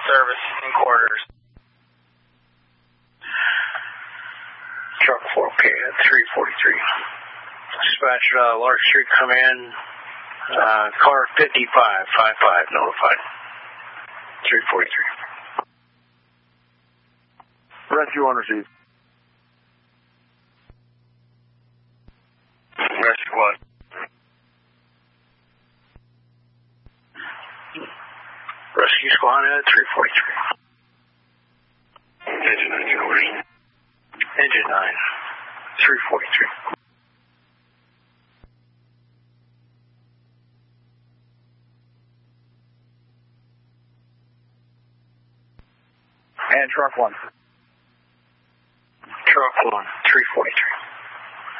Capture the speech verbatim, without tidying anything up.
service in quarters. Truck four, okay, at three forty-three. Dispatch, uh, Lark Street, come in. Uh, car fifty-five, fifty-five, notified. three forty-three. Rescue on receive. Rescue one. Rescue squad at three forty-three. Engine nine, over. Engine nine, three forty-three. And truck one. Truck one, three forty-three.